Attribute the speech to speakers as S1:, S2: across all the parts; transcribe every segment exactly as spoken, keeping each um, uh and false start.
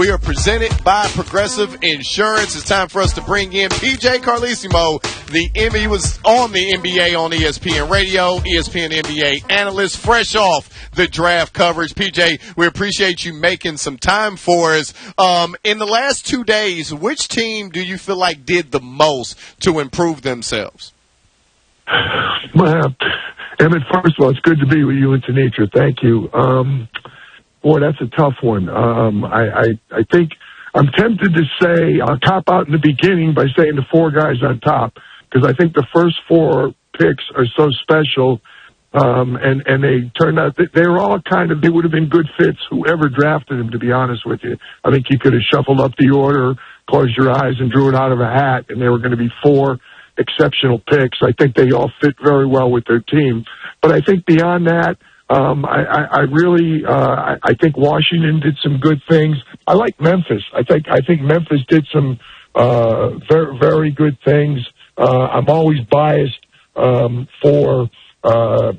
S1: We are presented by Progressive Insurance. It's time for us to bring in P J Carlesimo. The M he was on the N B A on E S P N Radio, E S P N N B A analyst, fresh off the draft coverage. P J, we appreciate you making some time for us. Um, in the last two days, which team do you feel like did the most to improve themselves?
S2: Well, Emmett, first of all, it's good to be with you and Tanitra. Thank you. Um, boy, that's a tough one. Um, I, I, I think I'm tempted to say I'll top out in the beginning by saying the four guys on top, because I think the first four picks are so special, um, and, and they turned out, they were all kind of, they would have been good fits, whoever drafted them, to be honest with you. I think you could have shuffled up the order, closed your eyes, and drew it out of a hat, and they were going to be four exceptional picks. I think they all fit very well with their team. But I think beyond that, um, I, I, I really, uh, I, I think Washington did some good things. I like Memphis. I think, I think Memphis did some, uh, very, very good things. Uh, I'm always biased, um, for, uh,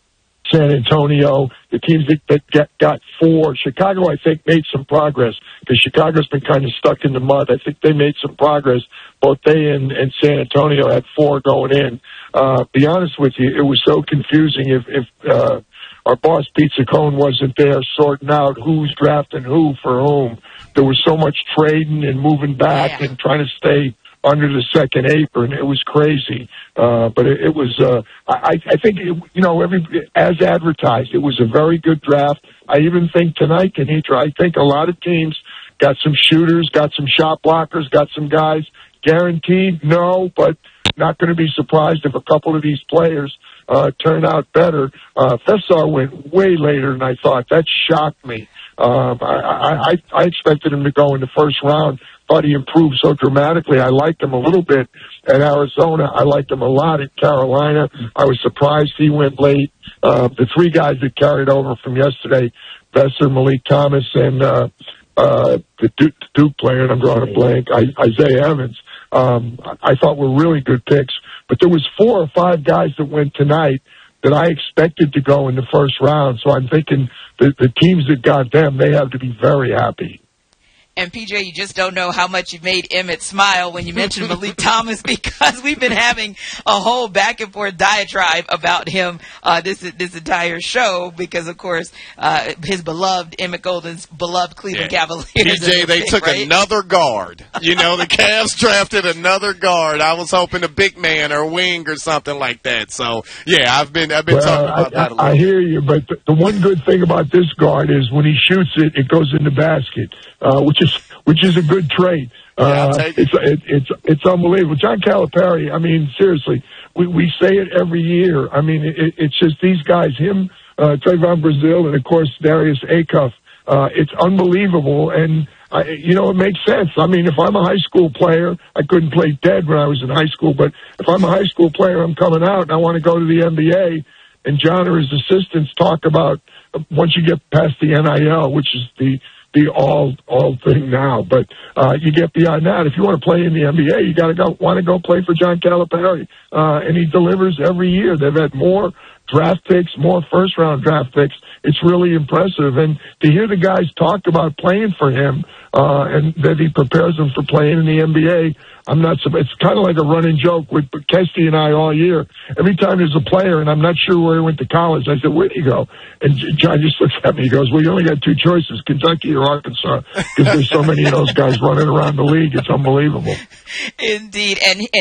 S2: San Antonio, the teams that, that get, got four. Chicago, I think, made some progress, because Chicago's been kind of stuck in the mud. I think they made some progress. Both they and, and San Antonio had four going in. Uh, be honest with you, it was so confusing if, if uh, our boss Pete Saccone wasn't there sorting out who's drafting who for whom. There was so much trading and moving back yeah. and trying to stay under the second apron. It was crazy. Uh, but it, it was, uh, I, I think, it, you know, every, as advertised, it was a very good draft. I even think tonight, Tanitra, I think a lot of teams got some shooters, got some shot blockers, got some guys. Guaranteed, no, but not going to be surprised if a couple of these players uh, turn out better. Uh, Fessar went way later than I thought. That shocked me. Um, I, I, I expected him to go in the first round. Thought he improved so dramatically. I liked him a little bit at Arizona. I liked him a lot at Carolina. I was surprised he went late. Uh, the three guys that carried over from yesterday, Besser, Malik Thomas, and uh, uh, the Duke, Duke player, and I'm drawing a blank, I, Isaiah Evans, um, I thought were really good picks. But there was four or five guys that went tonight that I expected to go in the first round. So I'm thinking the, the teams that got them, they have to be very happy.
S3: And, P J, you just don't know how much you made Emmett smile when you mentioned Malik Thomas, because we've been having a whole back-and-forth diatribe about him uh, this this entire show because, of course, uh, his beloved, Emmett Golden's beloved Cleveland yeah. Cavaliers.
S1: P J, they
S3: pick,
S1: took
S3: right?
S1: another guard. You know, the Cavs drafted another guard. I was hoping a big man or a wing or something like that. So, yeah, I've been I've been
S2: well,
S1: talking about
S2: I,
S1: that a little
S2: I hear you, but the, the one good thing about this guard is when he shoots it, it goes in the basket, uh, which is which is a good trait.
S1: Yeah,
S2: uh,
S1: it.
S2: it's it, it's it's unbelievable. John Calipari, I mean, seriously, we we say it every year. I mean, it, it's just these guys, him, uh, Trayvon Brazile, and of course Darius Acuff. Uh, it's unbelievable, and I, you know, it makes sense. I mean, if I'm a high school player, I couldn't play dead when I was in high school, but if I'm a high school player, I'm coming out and I want to go to the N B A. And John or his assistants talk about uh, once you get past the N I L, which is the the all all thing now. But uh, you get beyond that. If you want to play in the N B A, you got to go want to go play for John Calipari, uh, and he delivers every year. They've had more draft picks, more first round draft picks. It's really impressive, and to hear the guys talk about playing for him uh, and that he prepares them for playing in the N B A. I'm not. It's kind of like a running joke with Kesty and I all year. Every time there's a player, and I'm not sure where he went to college, I said, "Where'd he go?" And John just looks at me. He goes, "Well, you only got two choices: Kentucky or Arkansas, because there's so many of those guys running around the league. It's unbelievable."
S3: Indeed, and.